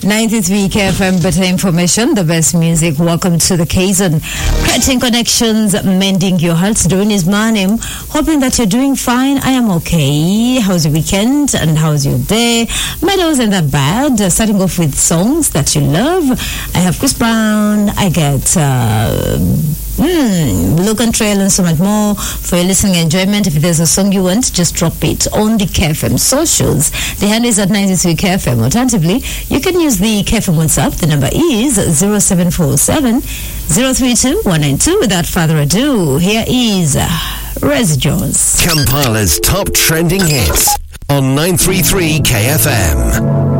93 KFM, better information, the best music. Welcome to the Kazan. Creating connections, mending your hearts. Doing is my name. Hoping that you're doing fine. I am okay. How's your weekend and how's your day? My day wasn't that bad. Starting off with songs that you love. I have Chris Brown. I get Logan Trail and so much more for your listening enjoyment. If there's a song you want, just drop it on the KFM socials. The handle is at 93 KFM. Alternatively, you can use the KFM WhatsApp. The number is 0747 032 192. Without further ado, here is Rez Jones. Kampala's top trending hits on 933 KFM.